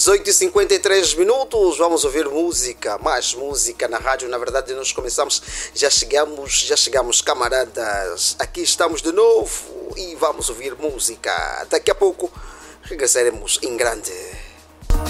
18h53, vamos ouvir música, mais música na rádio. Na verdade, nós começamos, já chegamos, camaradas. Aqui estamos de novo e vamos ouvir música. Daqui a pouco regressaremos em grande.